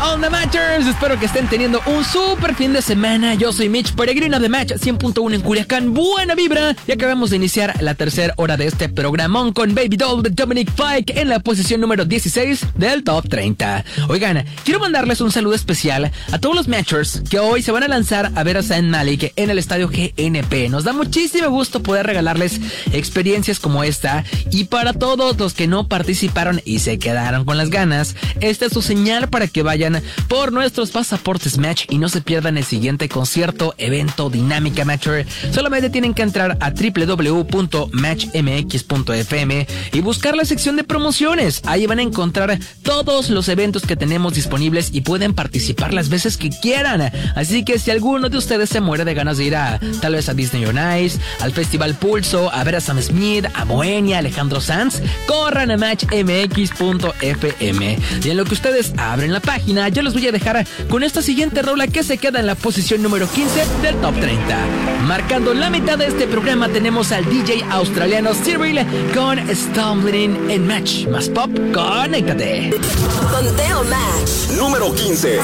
on the Matchers? Espero que estén teniendo un super fin de semana. Yo soy Mitch Peregrino de Match 100.1 en Culiacán. Buena vibra. Y acabamos de iniciar la tercera hora de este programón con Baby Doll de Dominic Fike en la posición número 16 del Top 30. Oigan, quiero mandarles un saludo especial a todos los Matchers que hoy se van a lanzar a ver a Zayn Malik en el estadio GNP. Nos da muchísimo gusto poder regalarles experiencias como esta. Y para todos los que no participaron y se quedaron con las ganas, esta es su señal para que vayan por nuestros pasaportes Match y no se pierdan el siguiente concierto, evento, dinámica Matcher. Solamente tienen que entrar a www.matchmx.fm y buscar la sección de promociones. Ahí van a encontrar todos los eventos que tenemos disponibles y pueden participar las veces que quieran. Así que si alguno de ustedes se muere de ganas de ir tal vez a Disney on Ice, al Festival Pulso, a ver a Sam Smith, a Moenia, Alejandro Sanz, corran a matchmx.fm. Y en lo que ustedes abren la página, yo los voy a dejar con esta siguiente rola que se queda en la posición número 15 del Top 30. Marcando la mitad de este programa tenemos al DJ australiano Cyril con Stumbling en Match. Más pop, conéctate. Conteo Match número 15.